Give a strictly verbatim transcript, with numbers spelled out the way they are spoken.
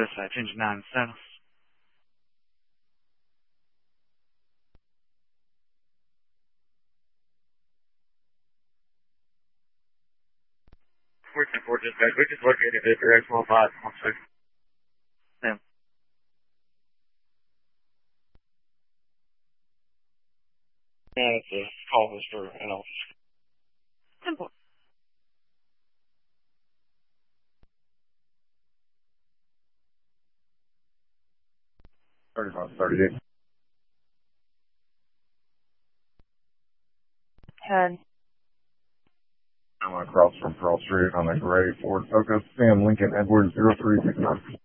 Dispatch, engine nine south. fourteen four Dispatch, we just located it for X one five. One second. Yeah. Yeah, it's a call was for an office. Simple. thirty-five thirty-eight. ten. I'm across from Pearl Street on the gray Ford Focus, Sam Lincoln Edwards zero three six nine.